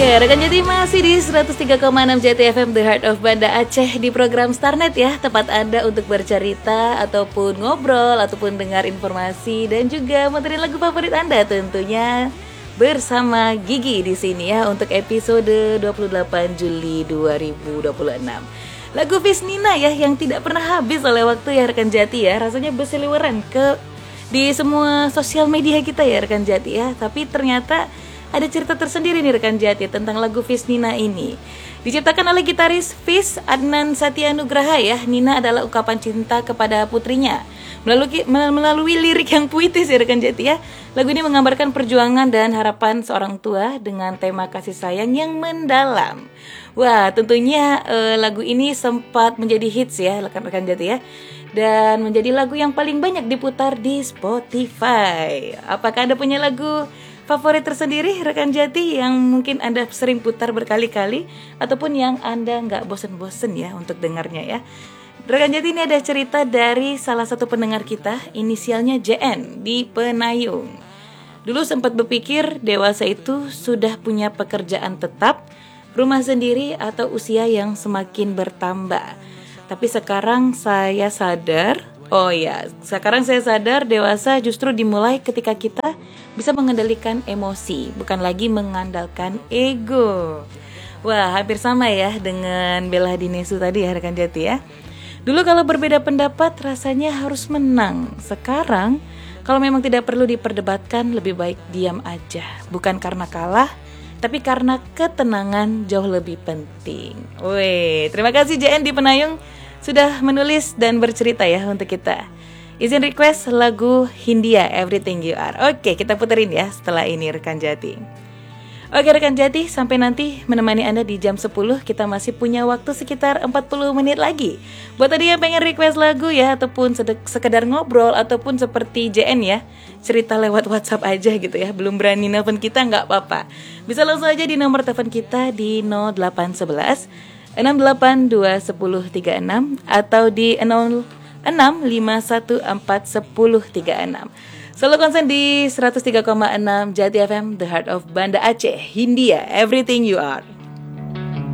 Ya, rekan Jati masih di 103,6 Jati FM The Heart of Banda Aceh di program Starnet ya. Tempat Anda untuk bercerita ataupun ngobrol ataupun dengar informasi dan juga materi lagu favorit Anda tentunya bersama Gigi di sini ya untuk episode 28 Juli 2026. Lagu Fisnina ya yang tidak pernah habis oleh waktu ya rekan Jati ya. Rasanya berseliweran di semua sosial media kita ya rekan Jati ya. Tapi ternyata ada cerita tersendiri nih rekan Jati tentang lagu Fisnina ini. Diciptakan oleh gitaris Fis Adnan Satyanugraha ya. Nina adalah ungkapan cinta kepada putrinya melalui lirik yang puitis ya rekan Jati ya. Lagu ini menggambarkan perjuangan dan harapan seorang tua dengan tema kasih sayang yang mendalam. Wah, tentunya lagu ini sempat menjadi hits ya rekan-rekan Jati ya. Dan menjadi lagu yang paling banyak diputar di Spotify. Apakah Anda punya lagu favorit tersendiri rekan Jati yang mungkin Anda sering putar berkali-kali ataupun yang Anda nggak bosen-bosen ya untuk dengarnya ya? Rekan Jati, ini ada cerita dari salah satu pendengar kita, inisialnya JN di Penayung. Dulu sempat berpikir dewasa itu sudah punya pekerjaan tetap, rumah sendiri atau usia yang semakin bertambah. Tapi sekarang saya sadar dewasa justru dimulai ketika kita bisa mengendalikan emosi, bukan lagi mengandalkan ego. Wah, hampir sama ya dengan Bella Dinesu tadi ya rekan Jati ya. Dulu kalau berbeda pendapat rasanya harus menang. Sekarang kalau memang tidak perlu diperdebatkan lebih baik diam aja. Bukan karena kalah, tapi karena ketenangan jauh lebih penting. Wih, terima kasih JN di Penayung sudah menulis dan bercerita ya untuk kita. Izin request lagu Hindia Everything You Are. Oke, kita puterin ya setelah ini rekan Jati. Oke rekan Jati, sampai nanti menemani Anda di jam 10. Kita masih punya waktu sekitar 40 menit lagi. Buat tadi yang pengen request lagu ya, ataupun sekedar ngobrol, ataupun seperti JN ya, cerita lewat WhatsApp aja gitu ya. Belum berani nelfon kita nggak apa-apa. Bisa langsung aja di nomor telepon kita di 0811 6821036 atau di 0651411036. Selalu konsen di 103,6 Jati FM The Heart of Banda Aceh, Hindia Everything You Are.